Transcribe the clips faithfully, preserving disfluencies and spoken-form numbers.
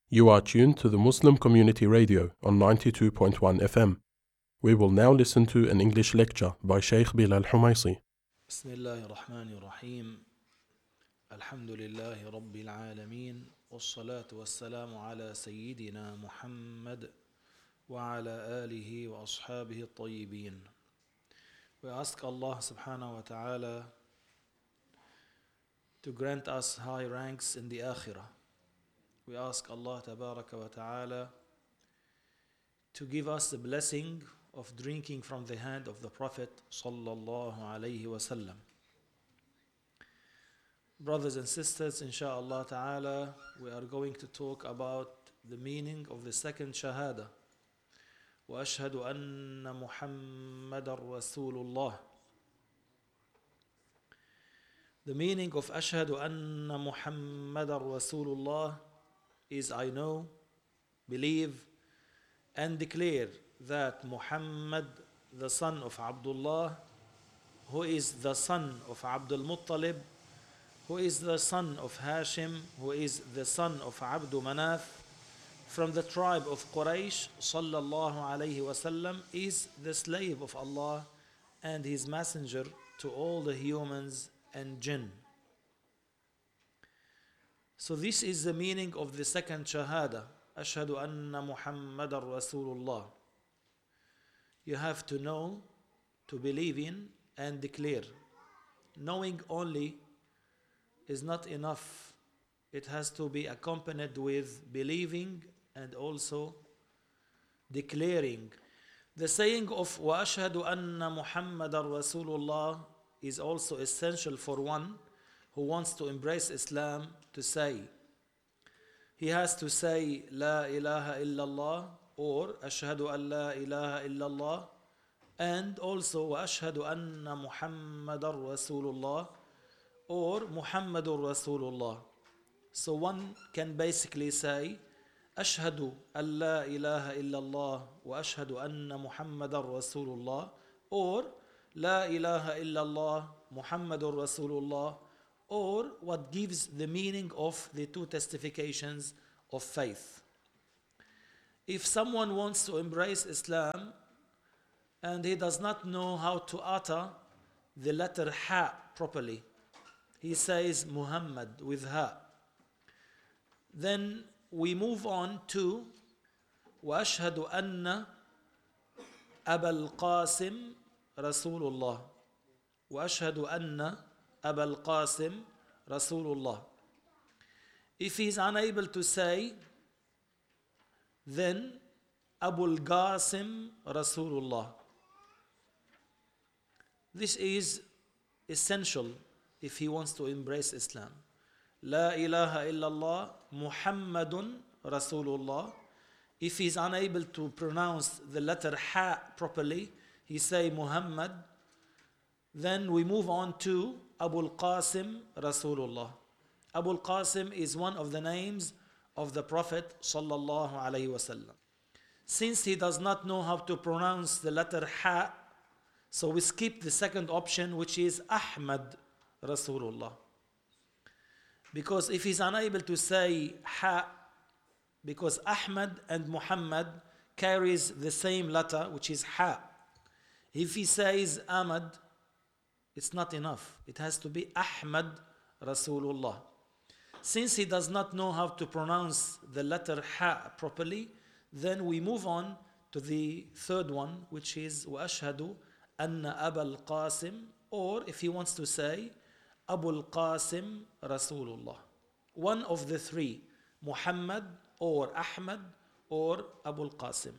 You are tuned to the Muslim Community Radio on ninety-two point one F M. We will now listen to an English lecture by Sheikh Bilal Humaisi. بسم الله الرحمن الرحيم الحمد لله رب العالمين والصلاة والسلام على سيدنا محمد وعلى آله وأصحابه الطيبين. We ask Allah subhanahu wa ta'ala to grant us high ranks in the akhirah. We ask Allah tabaraka wa ta'ala to give us the blessing of drinking from the hand of the Prophet sallallahu alayhi wa sallam. Brothers and sisters, insha'Allah ta'ala, we are going to talk about the meaning of the second shahada. وَأَشْهَدُ أَنَّ مُحَمَّدًا رَسُولُ اللَّهِ. The meaning of أَشْهَدُ أَنَّ مُحَمَّدًا رَسُولُ اللَّهِ is I know, believe, and declare that Muhammad, the son of Abdullah, who is the son of Abdul Muttalib, who is the son of Hashim, who is the son of Abdu Manaf, from the tribe of Quraysh, sallallahu alayhi wasallam, is the slave of Allah and his messenger to all the humans and jinn. So this is the meaning of the second shahada, Ashhadu anna Muhammadan Rasulullah. You have to know, to believe in, and declare. Knowing only is not enough. It has to be accompanied with believing and also declaring. The saying of وَأَشْهَدُ أَنَّ مُحَمَّدًا رَسُولُ اللَّهِ is also essential for one who wants to embrace Islam to say. He has to say La ilaha illallah or Ashhadu an la ilaha illallah, and also وَأَشْهَدُ أَنَّ مُحَمَّدًا Rasulullah or Muhammadur Rasulullah. So one can basically say أشهد أن لا إله إلا الله وأشهد أن محمدا رسول الله or لا إله إلا الله محمد رسول الله, or what gives the meaning of the two testifications of faith. If someone wants to embrace Islam and he does not know how to utter the letter Ha properly, he says Muhammad with Ha. Then we move on to وَأَشْهَدُ أَنَّ أَبَا الْقَاسِمِ رَسُولُ اللَّهِ وَأَشْهَدُ أَنَّ أَبَا الْقَاسِمِ رَسُولُ اللَّهِ. If he is unable to say, then Abu al-Qasim Rasulullah. This is essential if he wants to embrace Islam. La ilaha illallah Muhammadun Rasulullah. If he is unable to pronounce the letter Ha properly, he say Muhammad. Then we move on to Abu al-Qasim Rasulullah. Abu al-Qasim is one of the names of the Prophet sallallahu alaihi wasallam. Since he does not know how to pronounce the letter Ha, so we skip the second option, which is Ahmad Rasulullah. Because if he's unable to say Ha, because Ahmad and Muhammad carries the same letter, which is Ha. If he says Ahmad, it's not enough. It has to be Ahmad Rasulullah. Since he does not know how to pronounce the letter Ha properly, then we move on to the third one, which is وَأَشْهَدُ أَنَّ أَبَا الْقَاسِمِ, or if he wants to say Abu al-Qasim Rasulullah. One of the three, Muhammad or Ahmad or Abu al-Qasim.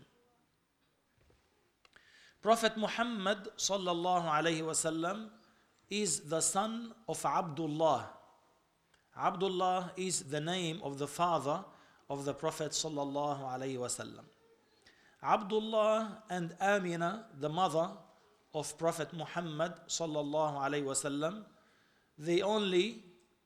Prophet Muhammad sallallahu alayhi wasallam is the son of Abdullah. Abdullah is the name of the father of the Prophet sallallahu alayhi wasallam. Abdullah and Amina, the mother of Prophet Muhammad sallallahu alayhi wasallam, they only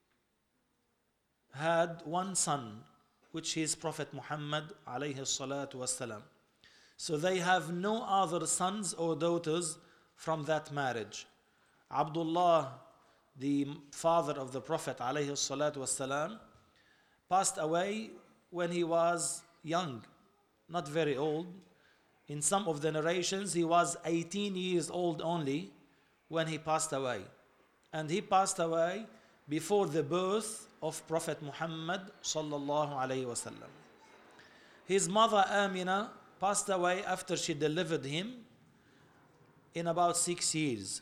had one son, which is Prophet Muhammad alayhi salatu wasalam. So they have no other sons or daughters from that marriage. Abdullah, the father of the Prophet alayhi salatu wasalam, passed away when he was young, not very old. In some of the narrations, he was eighteen years old only when he passed away. And he passed away before the birth of Prophet Muhammad sallallahu alaihi wasallam. His mother Amina passed away after she delivered him in about six years.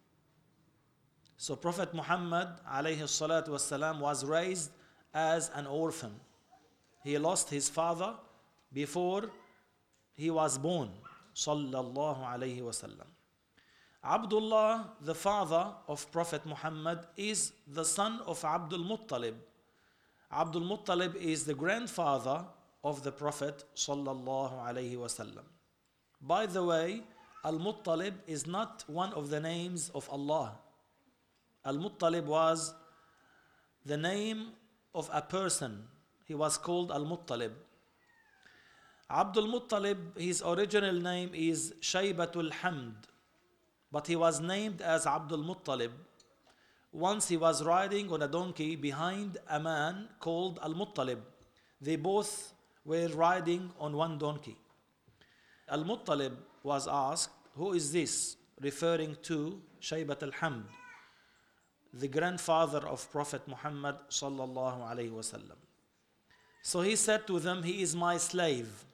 So Prophet Muhammad alayhi salatu wasalam was raised as an orphan. He lost his father before he was born, sallallahu alayhi wasallam. Abdullah, the father of Prophet Muhammad, is the son of Abdul Muttalib. Abdul Muttalib is the grandfather of the Prophet sallallahu alayhi wasallam. By the way, Al-Muttalib is not one of the names of Allah. Al-Muttalib was the name of a person. He was called Al-Muttalib. Abdul Muttalib, his original name is Shaybatul Hamd, but he was named as Abdul Muttalib. Once he was riding on a donkey behind a man called Al-Muttalib. They both were riding on one donkey. Al-Muttalib was asked, "Who is this?" referring to Shaybat al-Hamd, the grandfather of Prophet Muhammad sallallahu alayhi wasallam. So he said to them, "He is my slave."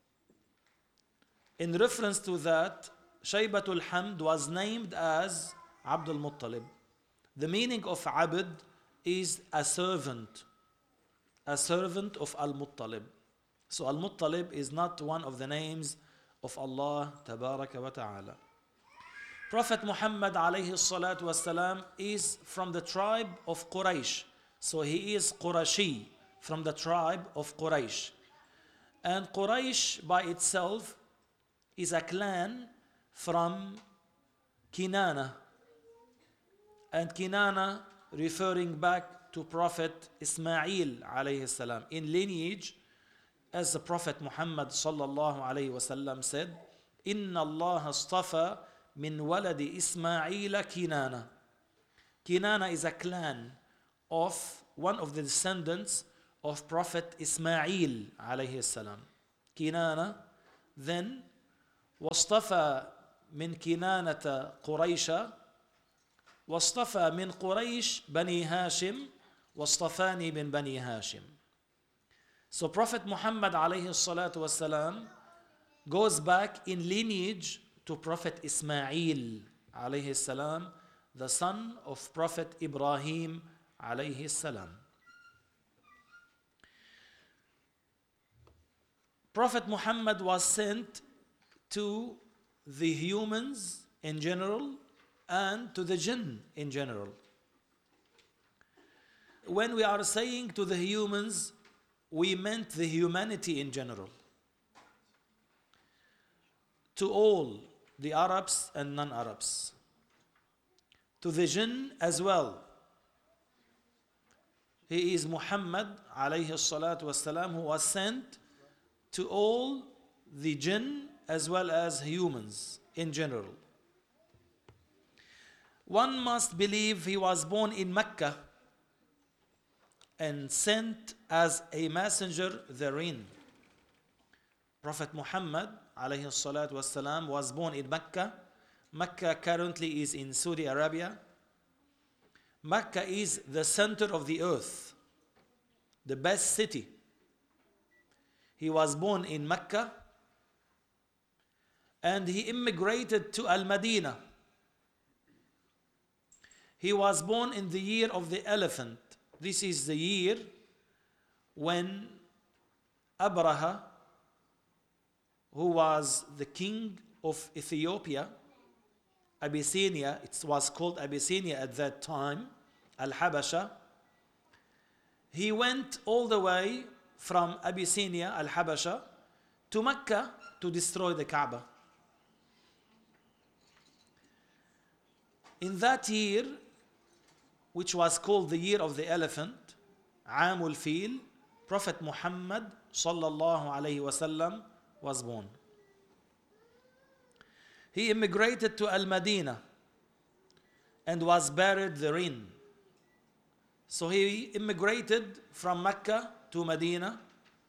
In reference to that, Shaybatul Hamd was named as Abdul Muttalib. The meaning of Abd is a servant, a servant of Al-Muttalib. So Al-Muttalib is not one of the names of Allah Tabaraka wa Ta'ala. Prophet Muhammad alayhi salatu wasalam is from the tribe of Quraysh. So he is Qurashi, from the tribe of Quraysh. And Quraysh by itself is a clan from Kinana. And Kinana referring back to Prophet Ismail alayhi salam. In lineage, as the Prophet Muhammad sallallahu alayhi wasallam said, "Inna Allah astafa min waladi Ismaila Kinana." Kinana is a clan of one of the descendants of Prophet Ismail alayhi salam. Kinana, then واصطفى من كنانة قريش واصطفى من قريش بني هاشم واصطفاني من بني هاشم. So Prophet Muhammad alayhi salatu wasalam goes back in lineage to Prophet Ismail alayhi salam, the son of Prophet Ibrahim alayhi salam. Prophet Muhammad was sent to the humans in general and to the jinn in general. When we are saying to the humans, we meant the humanity in general. To all, the Arabs and non-Arabs. To the jinn as well. He is Muhammad alayhi salatu wasalam, who was sent to all the jinn as well as humans in general. One must believe he was born in Mecca and sent as a messenger therein. Prophet Muhammad alayhi salatu wasalam was born in Mecca. Mecca currently is in Saudi Arabia. Mecca is the center of the earth, the best city. He was born in Mecca and he immigrated to Al-Madinah. He was born in the year of the elephant. This is the year when Abraha, who was the king of Ethiopia, Abyssinia, it was called Abyssinia at that time, Al-Habasha, he went all the way from Abyssinia, Al-Habasha, to Mecca to destroy the Kaaba. In that year, which was called the year of the elephant, Amul Fil, Prophet Muhammad sallallahu alayhi wasallam was born. He immigrated to Al-Madinah and was buried therein. So he immigrated from Mecca to Medina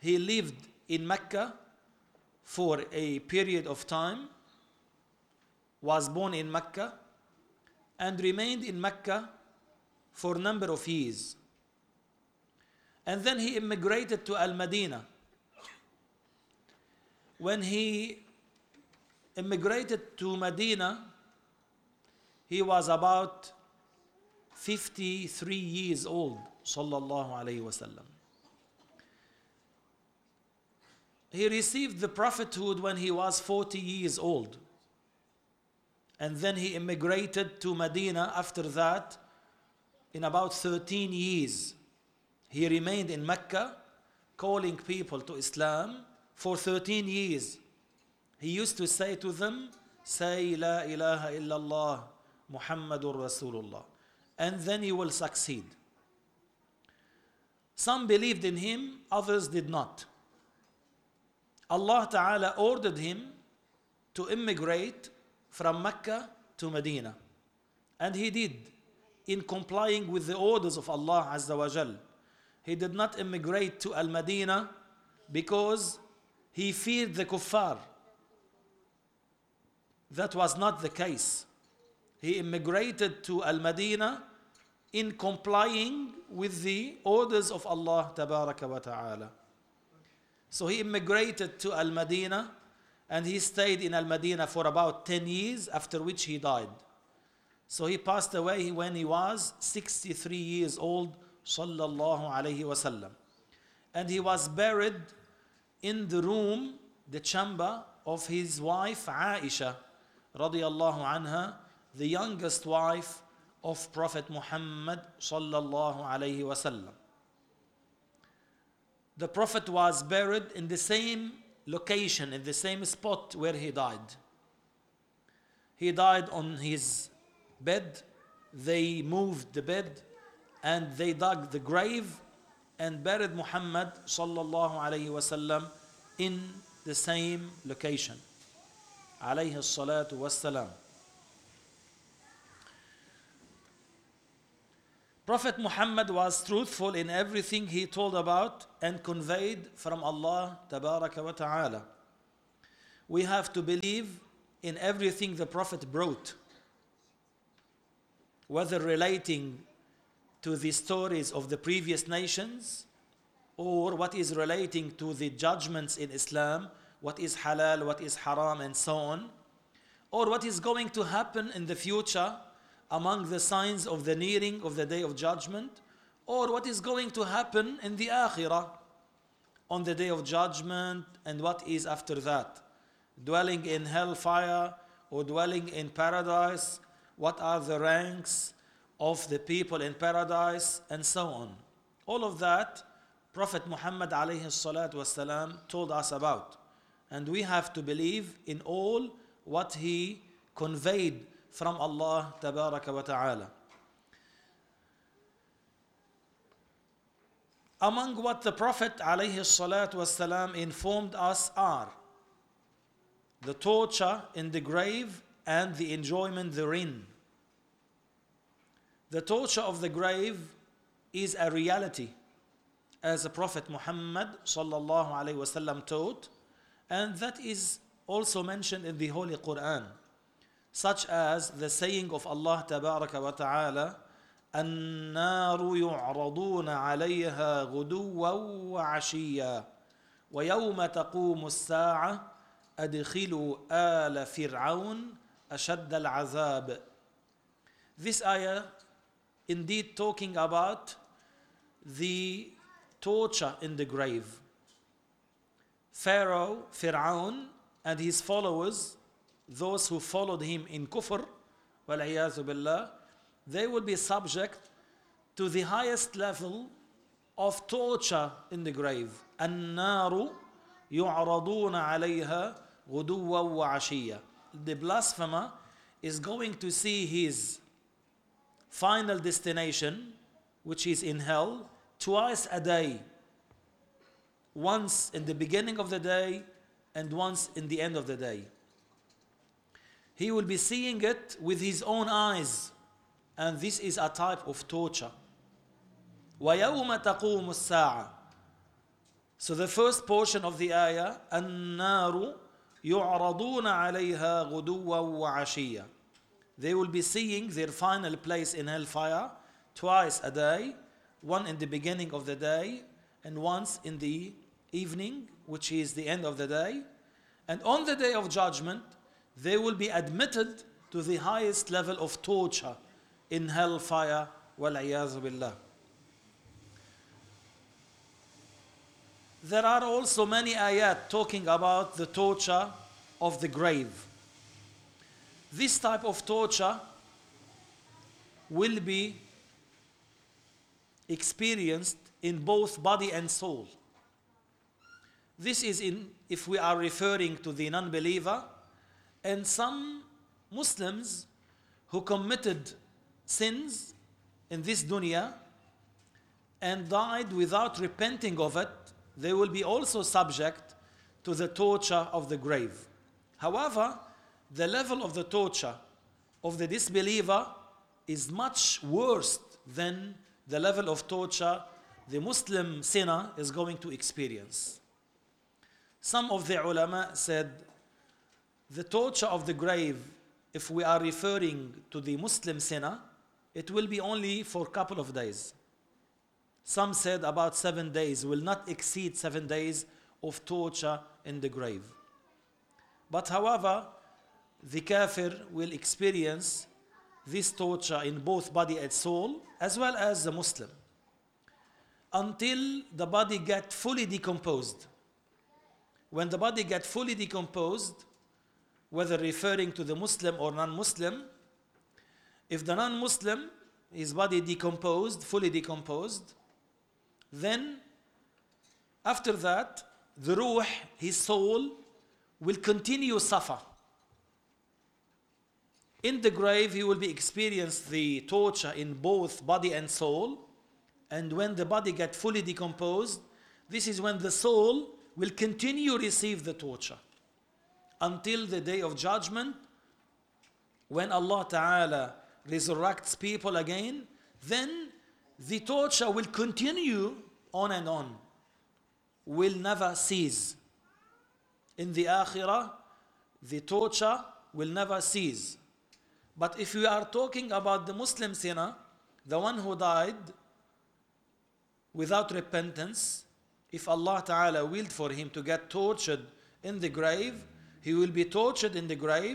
he lived in Mecca for a period of time, was born in Mecca, and remained in Mecca for a number of years. And then he immigrated to Al-Madinah. When he immigrated to Medina, he was about fifty-three years old, sallallahu alayhi wasallam. He received the prophethood when he was forty years old. And then he immigrated to Medina after that in about thirteen years. He remained in Mecca, calling people to Islam for thirteen years. He used to say to them, say La ilaha illallah Muhammadur Rasulullah, and then you will succeed. Some believed in him, others did not. Allah Ta'ala ordered him to immigrate from Mecca to Medina. And he did, in complying with the orders of Allah Azza wa Jal. He did not immigrate to Al-Madinah because he feared the kuffar. That was not the case. He immigrated to Al-Madinah in complying with the orders of Allah Tabaraka wa Ta'ala. So he immigrated to Al-Madinah and he stayed in Al-Madinah for about ten years, after which he died. So he passed away when he was sixty-three years old, sallallahu alayhi wasallam. And he was buried in the room, the chamber of his wife Aisha, radiyallahu anha, the youngest wife of Prophet Muhammad sallallahu alayhi wasallam. The Prophet was buried in the same location, in the same spot where he died. He died on his bed. They moved the bed and they dug the grave and buried Muhammad sallallahu alayhi wasallam in the same location. Alayhi salatu wassalam. Prophet Muhammad was truthful in everything he told about and conveyed from Allah Tabaraka wa Ta'ala. We have to believe in everything the Prophet brought, whether relating to the stories of the previous nations or what is relating to the judgments in Islam, what is halal, what is haram, and so on, or what is going to happen in the future among the signs of the nearing of the day of judgment, or what is going to happen in the akhirah on the day of judgment and what is after that, dwelling in hellfire or dwelling in paradise, what are the ranks of the people in paradise, and so on. All of that Prophet Muhammad alayhi salatu wasalam told us about, and we have to believe in all what he conveyed from Allah Tabaraka wa Ta'ala. Among what the Prophet alayhi salatu wasalam informed us are the torture in the grave and the enjoyment therein. The torture of the grave is a reality, as the Prophet Muhammad sallallahu alayhi wasallam taught, and that is also mentioned in the Holy Quran, such as the saying of Allah Tabaraka wa Ta'ala, النار يعرضون عليها غدوا وعشيا ويوم تقوم الساعة أدخلوا آل فرعون أشد العذاب. This ayah indeed talking about the torture in the grave. Pharaoh, Fir'aun, and his followers, those who followed him in kufr, wal-'iyadhu billah, they will be subject to the highest level of torture in the grave. النار يعرضون عليها غدوا وعشيا. The blasphemer is going to see his final destination, which is in hell, twice a day. Once in the beginning of the day and once in the end of the day. He will be seeing it with his own eyes, and this is a type of torture. وَيَوْمَ تَقُومُ السَّاعَةِ. So the first portion of the ayah, النار يعرضون عليها غدوا وعشيا. They will be seeing their final place in hellfire twice a day, one in the beginning of the day and once in the evening, which is the end of the day. And on the day of judgment, they will be admitted to the highest level of torture in hellfire. وَالْعِيَاذُ بِاللَّهِ. There are also many ayat talking about the torture of the grave. This type of torture will be experienced in both body and soul. This is in if we are referring to the non-believer and some Muslims who committed sins in this dunya and died without repenting of it. They will be also subject to the torture of the grave. However, the level of the torture of the disbeliever is much worse than the level of torture the Muslim sinner is going to experience. Some of the ulama said the torture of the grave, if we are referring to the Muslim sinner, it will be only for a couple of days. Some said about seven days, will not exceed seven days of torture in the grave. But however, the kafir will experience this torture in both body and soul, as well as the Muslim, until the body gets fully decomposed. When the body gets fully decomposed, whether referring to the Muslim or non-Muslim, if the non-Muslim, his body decomposed, fully decomposed, then after that, the ruh, his soul, will continue suffer. In the grave, he will be experience the torture in both body and soul. And when the body gets fully decomposed, this is when the soul will continue receive the torture until the day of judgment, when Allah Ta'ala resurrects people again. Then the torture will continue on and on, will never cease. In the akhirah, the torture will never cease. But if we are talking about the Muslim sinner, the one who died without repentance, if Allah Ta'ala willed for him to get tortured in the grave, he will be tortured in the grave,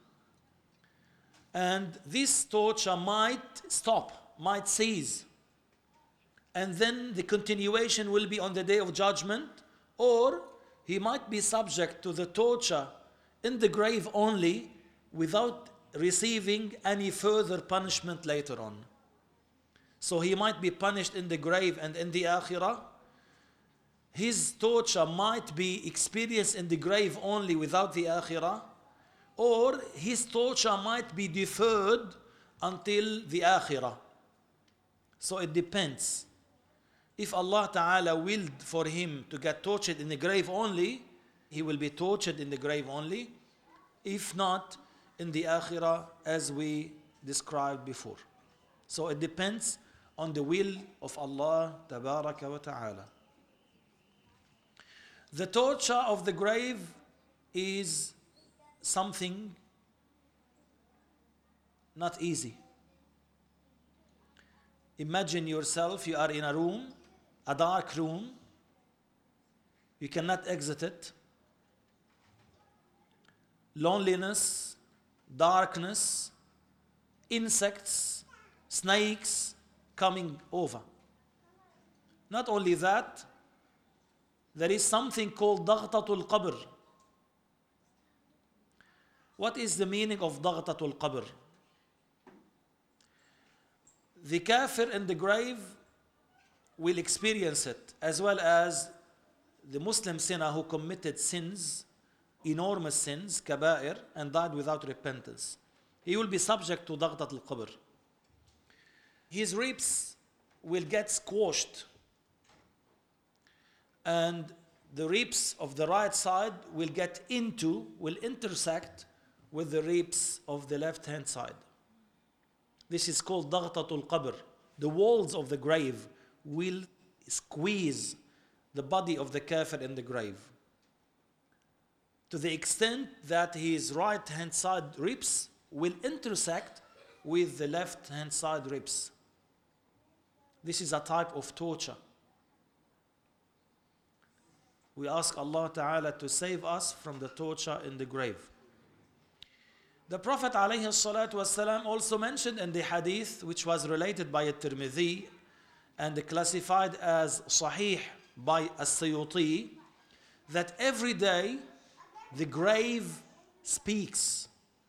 and this torture might stop, might cease, and then the continuation will be on the day of judgment, or he might be subject to the torture in the grave only without receiving any further punishment later on. So he might be punished in the grave and in the akhirah. His torture might be experienced in the grave only without the akhirah, or his torture might be deferred until the akhirah. So it depends. If Allah Ta'ala willed for him to get tortured in the grave only, he will be tortured in the grave only. If not, in the akhirah, as we described before. So it depends on the will of Allah Tabaraka wa Ta'ala. The torture of the grave is something not easy. Imagine yourself, you are in a room, a dark room, you cannot exit it. Loneliness, darkness, insects, snakes coming over. Not only that, there is something called Daghtatul Qabr. What is the meaning of Daghtatul Qabr? The kafir in the grave will experience it, as well as the Muslim sinner who committed sins, enormous sins, kaba'ir, and died without repentance. He will be subject to Daghtatul Qabr. His ribs will get squashed, and the ribs of the right side will get into, will intersect with the ribs of the left hand side. This is called Daghtatul Qabr. The walls of the grave will squeeze the body of the kafir in the grave, to the extent that his right hand side ribs will intersect with the left hand side ribs. This is a type of torture. We ask Allah Ta'ala to save us from the torture in the grave. The Prophet ﷺ also mentioned in the hadith, which was related by At-Tirmidhi and classified as Sahih by As-Suyuti, that every day the grave speaks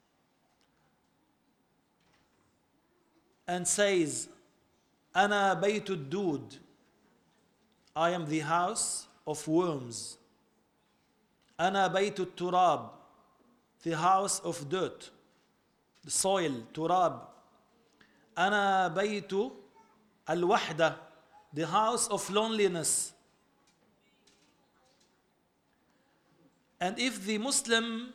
and says, Ana baytud dud, I am the house of worms. Ana baytud turab, the house of dirt, the soil, turab. Ana baytu al-wahda, the house of loneliness. And if the Muslim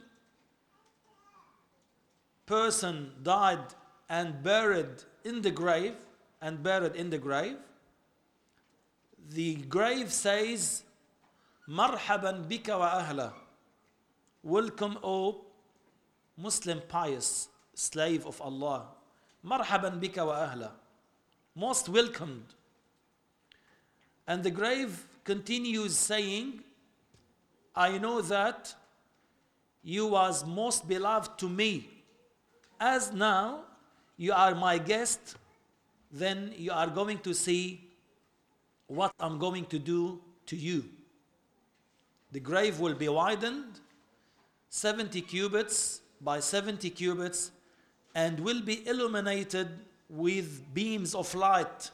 person died and buried in the grave, and buried in the grave, the grave says, Marhaban bika wa ahla. Welcome, O Muslim pious slave of Allah. Marhaban bika wa ahla. Most welcomed. And the grave continues saying, I know that you was most beloved to me. As now you are my guest, then you are going to see what I'm going to do to you. The grave will be widened seventy cubits by seventy cubits and will be illuminated with beams of light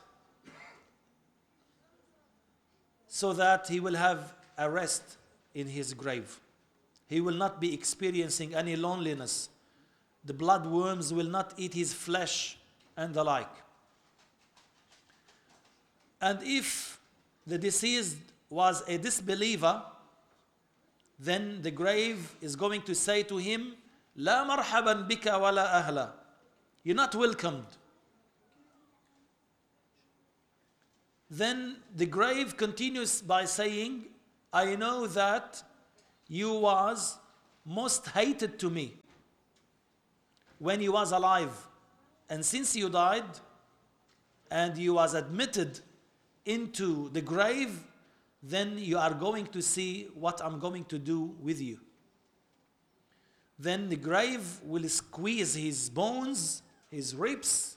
so that he will have a rest in his grave. He will not be experiencing any loneliness. The blood worms will not eat his flesh and the like. And if the deceased was a disbeliever, then the grave is going to say to him, La marhaban bika wa la ahla. You're not welcomed. Then the grave continues by saying, I know that you was most hated to me when you was alive. And since you died and you was admitted into the grave, then you are going to see what I'm going to do with you. Then the grave will squeeze his bones, his ribs,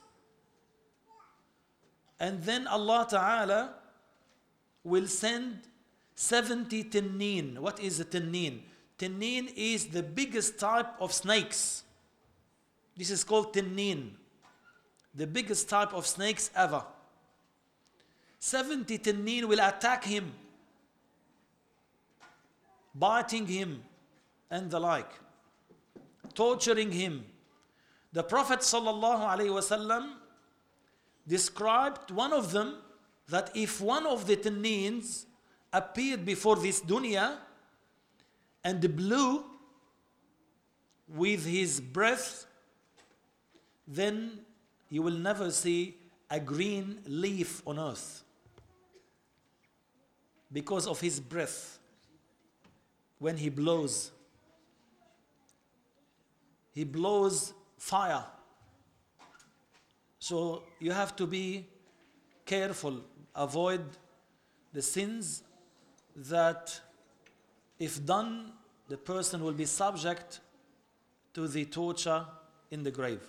and then Allah Ta'ala will send seventy tinnin. What is a tinnin? Tinnin is the biggest type of snakes. This is called tinnin, the biggest type of snakes ever. seventy tinnin will attack him, biting him and the like, torturing him. The Prophet ﷺ described one of them, that if one of the tinnins appeared before this dunya and blew with his breath, then you will never see a green leaf on earth because of his breath. When he blows, he blows fire. So you have to be careful, avoid the sins that if done, the person will be subject to the torture in the grave.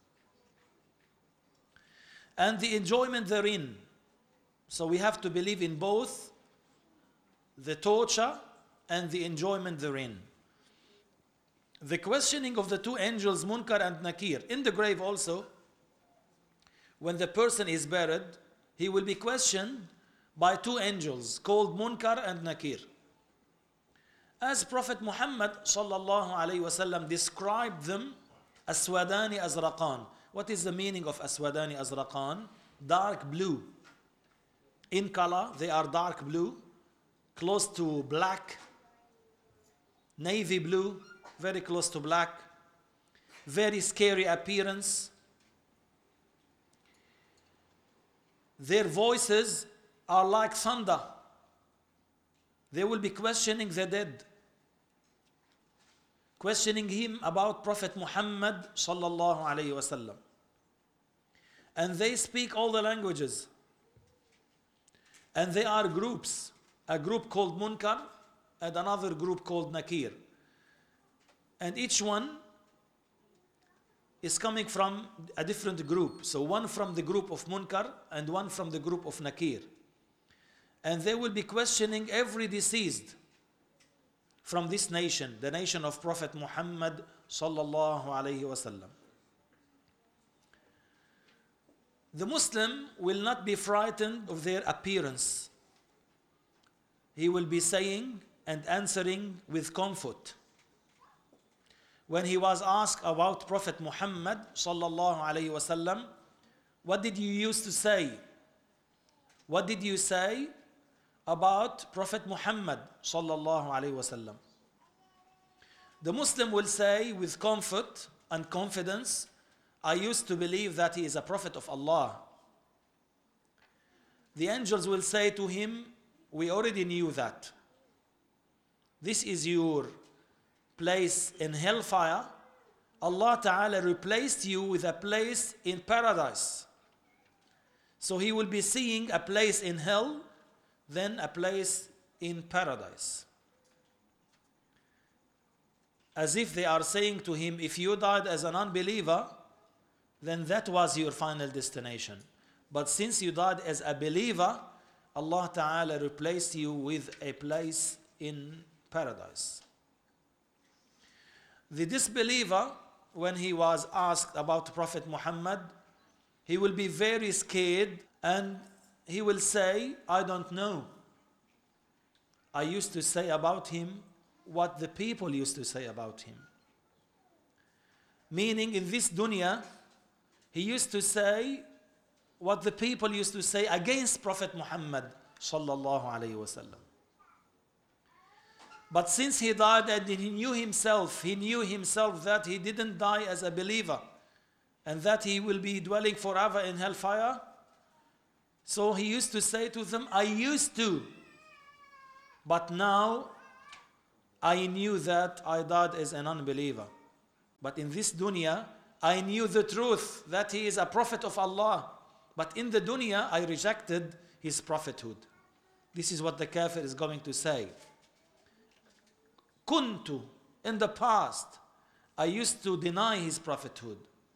And the enjoyment therein. So we have to believe in both the torture and the enjoyment therein. The questioning of the two angels, Munkar and Nakir, in the grave also, when the person is buried, he will be questioned by two angels called Munkar and Nakir. As Prophet Muhammad sallallahu alaihi wasallam described them, Aswadani Azraqan. What is the meaning of Aswadani Azraqan? Dark blue. In color, they are dark blue, close to black, navy blue, very close to black, very scary appearance. Their voices are like thunder. They will be questioning the dead, questioning him about Prophet Muhammad sallallahu alayhi wasallam. And they speak all the languages. And they are groups, a group called Munkar and another group called Nakir. And each one is coming from a different group. So one from the group of Munkar and one from the group of Nakir. And they will be questioning every deceased from this nation, the nation of Prophet Muhammad sallallahu alayhi wasallam. The Muslim will not be frightened of their appearance. He will be saying and answering with comfort. When he was asked about Prophet Muhammad sallallahu alayhi wasallam, what did you used to say? What did you say about Prophet Muhammad sallallahu alayhi wasallam? The Muslim will say with comfort and confidence, I used to believe that he is a prophet of Allah. The angels will say to him, we already knew that. This is your place in hellfire. Allah Ta'ala replaced you with a place in paradise. So he will be seeing a place in hell, then a place in paradise. As if they are saying to him, if you died as an unbeliever, then that was your final destination. But since you died as a believer, Allah Ta'ala replaced you with a place in paradise. The disbeliever, when he was asked about Prophet Muhammad, he will be very scared and he will say, I don't know. I used to say about him what the people used to say about him. Meaning in this dunya, he used to say what the people used to say against Prophet Muhammad sallallahu alayhi wasallam. But since he died and he knew himself, he knew himself that he didn't die as a believer and that he will be dwelling forever in hellfire. So he used to say to them, I used to, but now I knew that I died as an unbeliever. But in this dunya, I knew the truth that he is a prophet of Allah. But in the dunya, I rejected his prophethood. This is what the kafir is going to say. Kuntu, in the past, I used to deny his prophethood.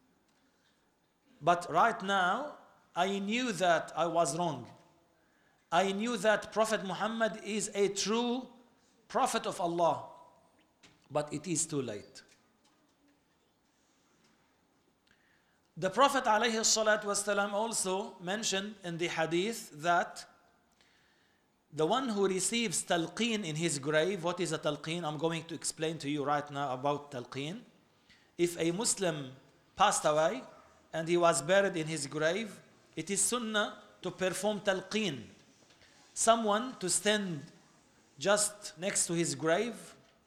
But right now, I knew that I was wrong. I knew that Prophet Muhammad is a true prophet of Allah. But it is too late. The Prophet ﷺ also mentioned in the hadith that the one who receives talqeen in his grave, what is a talqeen? I'm going to explain to you right now about talqeen. If a Muslim passed away and he was buried in his grave, it is sunnah to perform talqeen. Someone to stand just next to his grave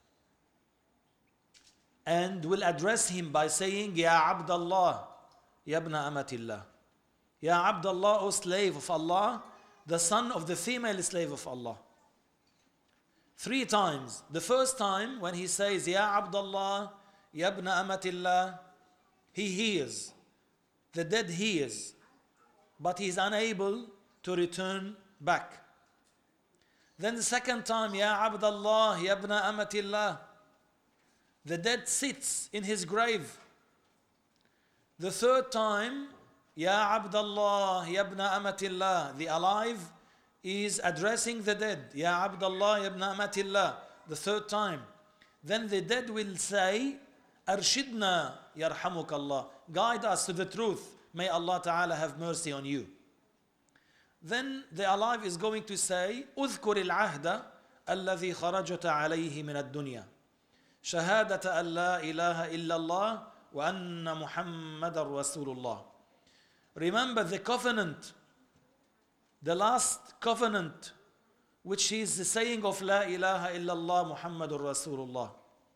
and will address him by saying, Ya Abdullah, Ya ibn Amatillah. Ya Abdullah, O slave of Allah, the son of the female slave of Allah. Three times. The first time when he says, Ya Abdullah, Ya ibn Amatillah, he hears. The dead hears. But he is unable to return back. Then the second time, Ya Abdullah, Ya ibn Amatillah, the dead sits in his grave. The third time, Ya Abdullah, Ya ibn Amatillah, the alive is addressing the dead. Ya Abdullah, Ya ibn Amatillah, the third time. Then the dead will say, Arshidna, Yarhamukallah, guide us to the truth. May Allah Ta'ala have mercy on you. Then the alive is going to say, Udhkur al-ahda alladhi kharajta alayhi min ad-dunya. Shahadata an la ilaha illallah wa anna Muhammadar Rasulullah. Remember the covenant, the last covenant, which is the saying of La ilaha illallah Muhammadur Rasulullah.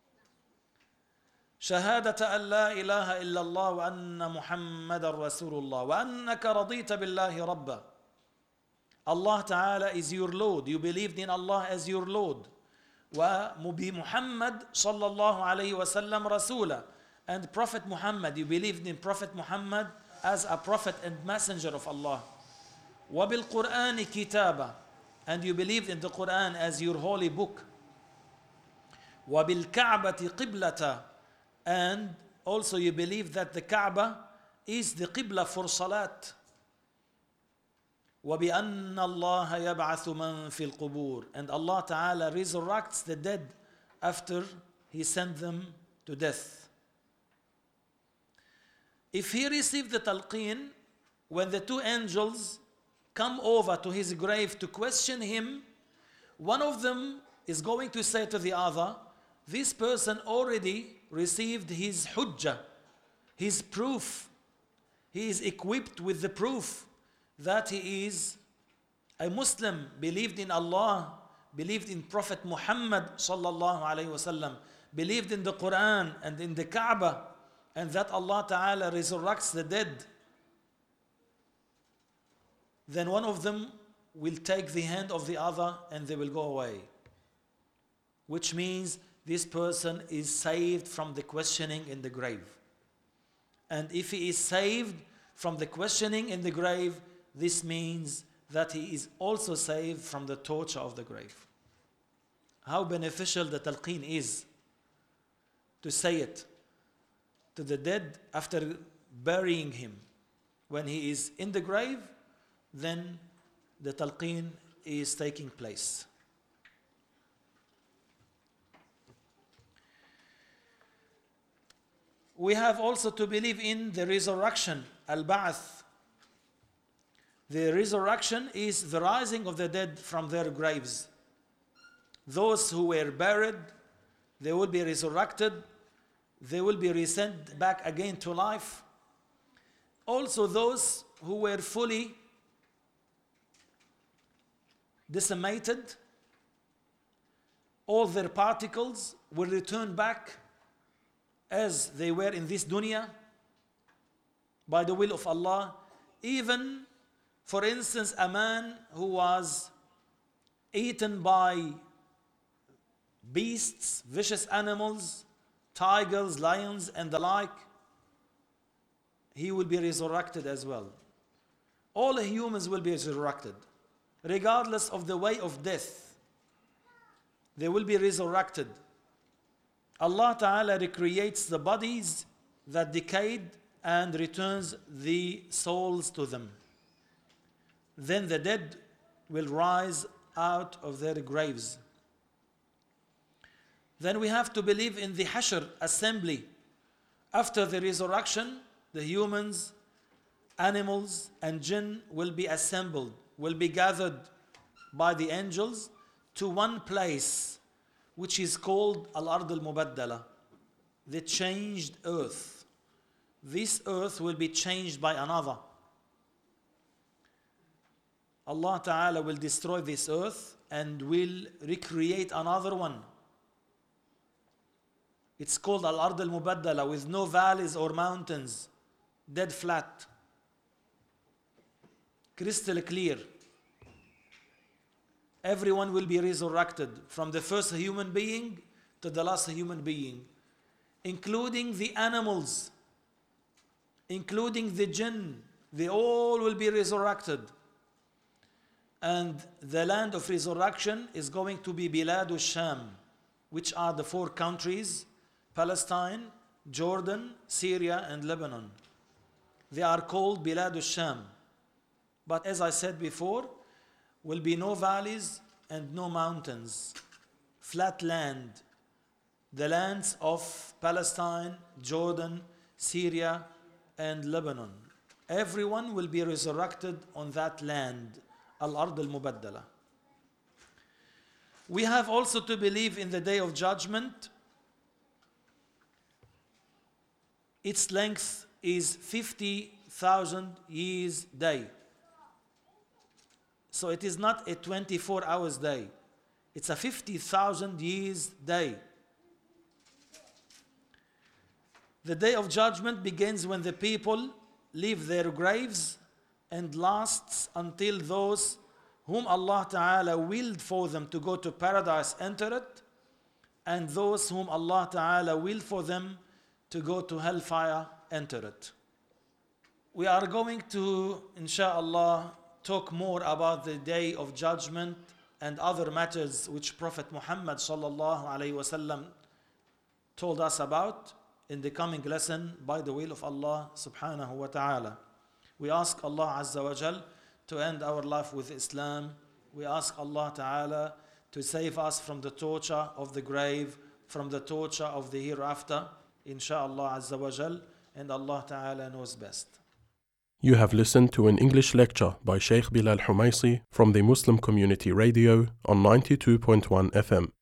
Shahadata an la ilaha illallah wa anna Muhammadar Rasulullah wa annaka radita billahi rabba. Allah Ta'ala is your Lord. You believed in Allah as your Lord. وَبِمُحَمَّدْ صَلَّى اللَّهُ عَلَيْهِ وَسَلَّمْ رَسُولًا. And Prophet Muhammad, you believed in Prophet Muhammad as a prophet and messenger of Allah. وَبِالْقُرْآنِ كِتَابًا. And you believed in the Quran as your holy book. وَبِالْكَعْبَةِ قِبْلَةً. And also you believe that the Kaaba is the Qibla for Salat. وَبِأَنَّ اللَّهَ يَبْعَثُ مَنْ فِي الْقُبُورِ. And Allah Ta'ala resurrects the dead after He sent them to death. If he received the talqeen, when the two angels come over to his grave to question him, one of them is going to say to the other, this person already received his hujjah, his proof. He is equipped with the proof that he is a Muslim, believed in Allah, believed in Prophet Muhammad sallallahu alaihi wasallam, believed in the Quran and in the Kaaba, and that Allah Ta'ala resurrects the dead. Then one of them will take the hand of the other and they will go away. Which means this person is saved from the questioning in the grave. And if he is saved from the questioning in the grave, this means that he is also saved from the torture of the grave. How beneficial the talqeen is to say it to the dead after burying him. When he is in the grave, then the talqeen is taking place. We have also to believe in the resurrection, al-ba'ath. The resurrection is the rising of the dead from their graves. Those who were buried, they will be resurrected. They will be resent back again to life. Also those who were fully decimated, all their particles will return back as they were in this dunya by the will of Allah. Even, for instance, a man who was eaten by beasts, vicious animals, tigers, lions, and the like, he will be resurrected as well. All humans will be resurrected, regardless of the way of death. They will be resurrected. Allah Ta'ala recreates the bodies that decayed and returns the souls to them. Then the dead will rise out of their graves. Then we have to believe in the Hashr assembly. After the resurrection, the humans, animals, and jinn will be assembled, will be gathered by the angels to one place, which is called Al-Ard al-Mubaddala, the changed earth. This earth will be changed by another. Allah Ta'ala will destroy this earth and will recreate another one. It's called Al-Ard al-Mubaddala, with no valleys or mountains, dead flat, crystal clear. Everyone will be resurrected, from the first human being to the last human being, including the animals, including the jinn. They all will be resurrected. And the land of resurrection is going to be Bilad al-Sham, which are the four countries: Palestine, Jordan, Syria, and Lebanon. They are called Bilad al-Sham. But as I said before, will be no valleys and no mountains. Flat land. The lands of Palestine, Jordan, Syria, and Lebanon. Everyone will be resurrected on that land, Al-Ard al-Mubaddala. We have also to believe in the Day of Judgment. Its length is fifty thousand years day. So it is not a twenty-four hours day. It's a fifty thousand years day. The Day of Judgment begins when the people leave their graves and lasts until those whom Allah Ta'ala willed for them to go to paradise enter it, and those whom Allah Ta'ala willed for them to go to hellfire enter it. We are going to, inshallah, talk more about the day of judgment and other matters which Prophet Muhammad sallallahu alaihi wasallam told us about in the coming lesson by the will of Allah subhanahu wa ta'ala. We ask Allah Azza wa Jal to end our life with Islam. We ask Allah Ta'ala to save us from the torture of the grave, from the torture of the hereafter, inshaAllah Azza wa Jal, and Allah Ta'ala knows best. You have listened to an English lecture by Sheikh Bilal Humaisi from the Muslim Community Radio on ninety-two point one F M.